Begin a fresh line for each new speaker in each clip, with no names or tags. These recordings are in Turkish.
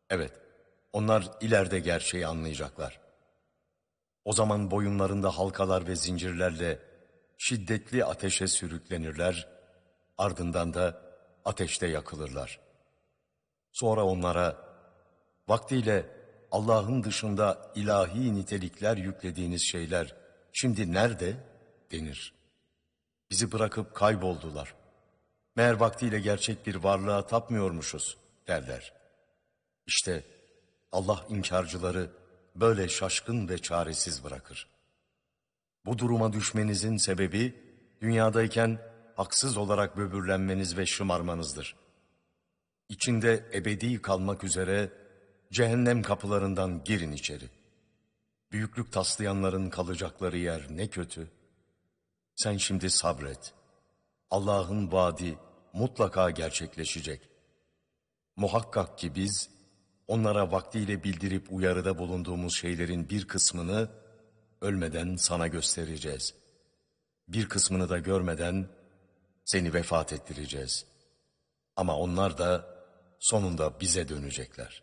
Evet, onlar ileride gerçeği anlayacaklar. O zaman boyunlarında halkalar ve zincirlerle şiddetli ateşe sürüklenirler, ardından da ateşte yakılırlar. Sonra onlara, vaktiyle Allah'ın dışında ilahi nitelikler yüklediğiniz şeyler şimdi nerede denir. Bizi bırakıp kayboldular. Meğer vaktiyle gerçek bir varlığa tapmıyormuşuz derler. İşte Allah inkarcıları böyle şaşkın ve çaresiz bırakır. Bu duruma düşmenizin sebebi dünyadayken haksız olarak böbürlenmeniz ve şımarmanızdır. İçinde ebedi kalmak üzere cehennem kapılarından girin içeri. Büyüklük taslayanların kalacakları yer ne kötü. Sen şimdi sabret. Allah'ın vaadi mutlaka gerçekleşecek. Muhakkak ki biz onlara vaktiyle bildirip uyarıda bulunduğumuz şeylerin bir kısmını ölmeden sana göstereceğiz. Bir kısmını da görmeden seni vefat ettireceğiz. Ama onlar da sonunda bize dönecekler.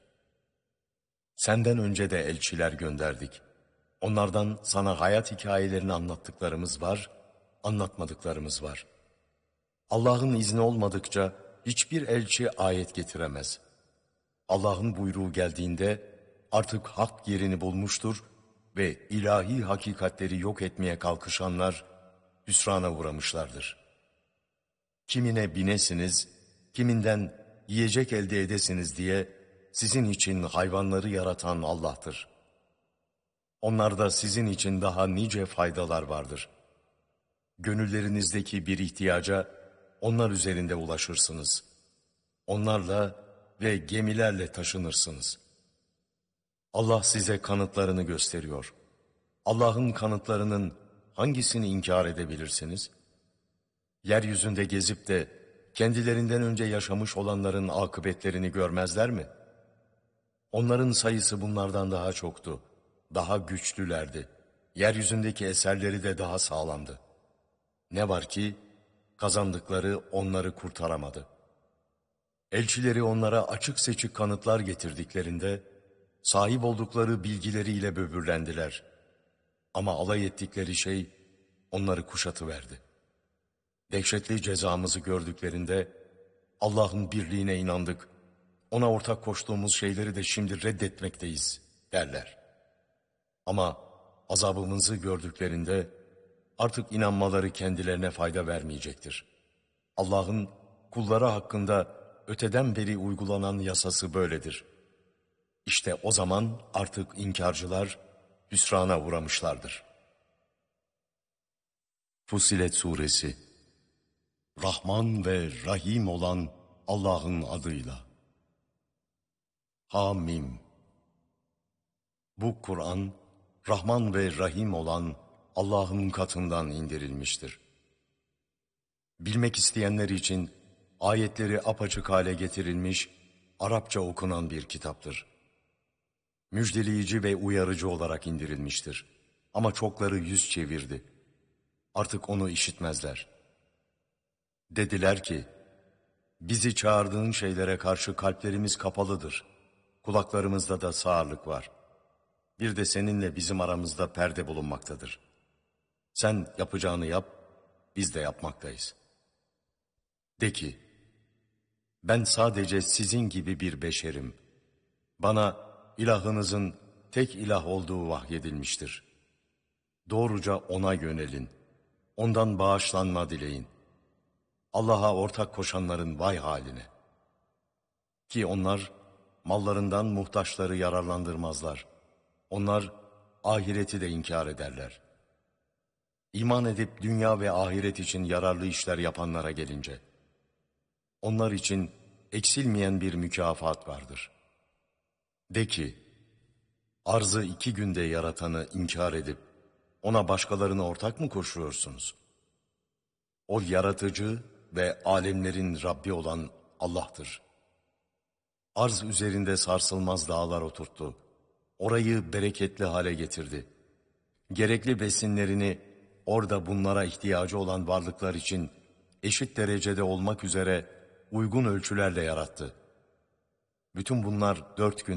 Senden önce de elçiler gönderdik. Onlardan sana hayat hikayelerini anlattıklarımız var, anlatmadıklarımız var. Allah'ın izni olmadıkça hiçbir elçi ayet getiremez. Allah'ın buyruğu geldiğinde artık hak yerini bulmuştur ve ilahi hakikatleri yok etmeye kalkışanlar hüsrana uğramışlardır. Kimine binesiniz, kiminden yiyecek elde edesiniz diye sizin için hayvanları yaratan Allah'tır. Onlarda sizin için daha nice faydalar vardır. Gönüllerinizdeki bir ihtiyaca onlar üzerinde ulaşırsınız. Onlarla ve gemilerle taşınırsınız. Allah size kanıtlarını gösteriyor. Allah'ın kanıtlarının hangisini inkar edebilirsiniz? Yeryüzünde gezip de kendilerinden önce yaşamış olanların akıbetlerini görmezler mi? Onların sayısı bunlardan daha çoktu, daha güçlülerdi. Yeryüzündeki eserleri de daha sağlamdı. Ne var ki kazandıkları onları kurtaramadı. Elçileri onlara açık seçik kanıtlar getirdiklerinde sahip oldukları bilgileriyle böbürlendiler. Ama alay ettikleri şey onları kuşatıverdi. Dehşetli cezamızı gördüklerinde Allah'ın birliğine inandık, ona ortak koştuğumuz şeyleri de şimdi reddetmekteyiz derler. Ama azabımızı gördüklerinde artık inanmaları kendilerine fayda vermeyecektir. Allah'ın kulları hakkında öteden beri uygulanan yasası böyledir. İşte o zaman artık inkarcılar hüsrana uğramışlardır. Fussilet Suresi. Rahman ve Rahim olan Allah'ın adıyla. Hamim. Bu Kur'an, Rahman ve Rahim olan Allah'ın katından indirilmiştir. Bilmek isteyenler için ayetleri apaçık hale getirilmiş, Arapça okunan bir kitaptır. Müjdeleyici ve uyarıcı olarak indirilmiştir. Ama çokları yüz çevirdi. Artık onu işitmezler. Dediler ki, bizi çağırdığın şeylere karşı kalplerimiz kapalıdır. Kulaklarımızda da sağırlık var. Bir de seninle bizim aramızda perde bulunmaktadır. Sen yapacağını yap, biz de yapmaktayız. De ki, ben sadece sizin gibi bir beşerim. Bana ilahınızın tek ilah olduğu vahyedilmiştir. Doğruca ona yönelin. Ondan bağışlanma dileyin. Allah'a ortak koşanların vay haline. Ki onlar mallarından muhtaçları yararlandırmazlar. Onlar ahireti de inkar ederler. İman edip dünya ve ahiret için yararlı işler yapanlara gelince, onlar için eksilmeyen bir mükafat vardır. De ki, arzı 2 günde yaratanı inkar edip, ona başkalarını ortak mı koşuyorsunuz? O yaratıcı ve alemlerin Rabbi olan Allah'tır. Arz üzerinde sarsılmaz dağlar oturttu. Orayı bereketli hale getirdi. Gerekli besinlerini orada bunlara ihtiyacı olan varlıklar için eşit derecede olmak üzere uygun ölçülerle yarattı. Bütün bunlar 4 gün